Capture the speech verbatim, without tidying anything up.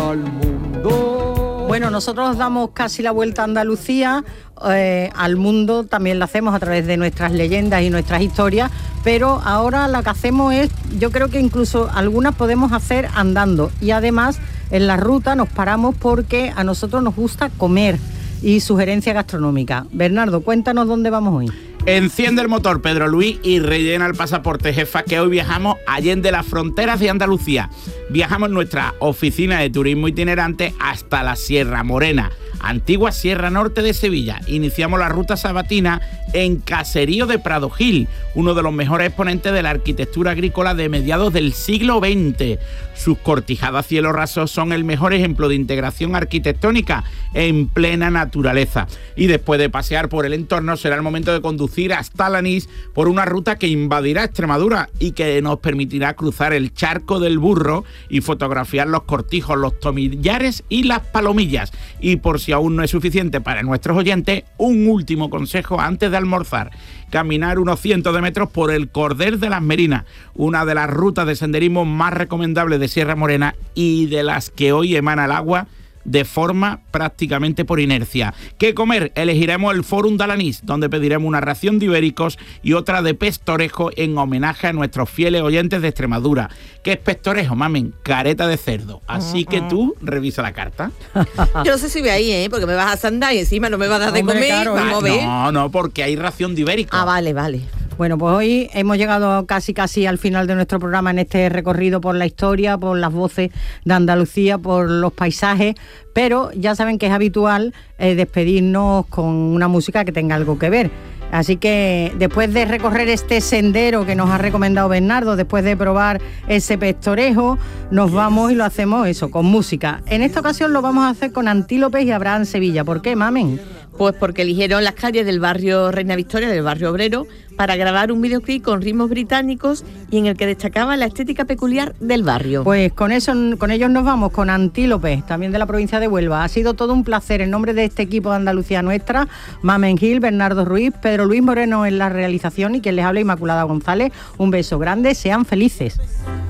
al mundo. Bueno, nosotros damos casi la vuelta a Andalucía, eh, al mundo también lo hacemos a través de nuestras leyendas y nuestras historias, pero ahora lo que hacemos es, yo creo que incluso algunas podemos hacer andando, y además en la ruta nos paramos porque a nosotros nos gusta comer y sugerencia gastronómica. Bernardo, cuéntanos dónde vamos hoy. Enciende el motor, Pedro Luis, y rellena el pasaporte, jefa, que hoy viajamos allende las fronteras de Andalucía. Viajamos en nuestra oficina de turismo itinerante hasta la Sierra Morena, antigua Sierra Norte de Sevilla. Iniciamos la ruta sabatina en Caserío de Prado Gil, uno de los mejores exponentes de la arquitectura agrícola de mediados del siglo veinte. Sus cortijadas cielo raso son el mejor ejemplo de integración arquitectónica en plena naturaleza. Y después de pasear por el entorno, será el momento de conducir hasta Lanís por una ruta que invadirá Extremadura y que nos permitirá cruzar el Charco del Burro y fotografiar los cortijos, los tomillares y las palomillas. Y por si aún no es suficiente para nuestros oyentes, un último consejo antes de almorzar: caminar unos cientos de metros por el Cordel de las Merinas, una de las rutas de senderismo más recomendables de Sierra Morena y de las que hoy emana el agua de forma prácticamente por inercia. ¿Qué comer? Elegiremos el Fórum de Alanís, donde pediremos una ración de ibéricos y otra de pez torejo en homenaje a nuestros fieles oyentes de Extremadura. ¿Qué es pez torejo, mamen? Careta de cerdo. Así que tú revisa la carta. Yo no sé si voy ahí, ¿eh? Porque me vas a sandar y encima no me vas a dar de Hombre, comer. claro, Vamos a ver. No, no, porque hay ración de ibéricos. Ah, vale, vale. Bueno, pues hoy hemos llegado casi casi al final de nuestro programa en este recorrido por la historia, por las voces de Andalucía, por los paisajes, pero ya saben que es habitual eh, despedirnos con una música que tenga algo que ver. Así que después de recorrer este sendero que nos ha recomendado Bernardo, después de probar ese pez torejo, nos vamos y lo hacemos eso, con música. En esta ocasión lo vamos a hacer con Antílopes y Abraham Sevilla. ¿Por qué, mamen? Pues porque eligieron las calles del barrio Reina Victoria, del barrio obrero, para grabar un videoclip con ritmos británicos y en el que destacaba la estética peculiar del barrio. Pues con eso, con ellos nos vamos, con Antílopes, también de la provincia de Huelva. Ha sido todo un placer en nombre de este equipo de Andalucía Nuestra, Mamen Gil, Bernardo Ruiz, Pedro Luis Moreno en la realización y quien les habla, Inmaculada González. Un beso grande, sean felices.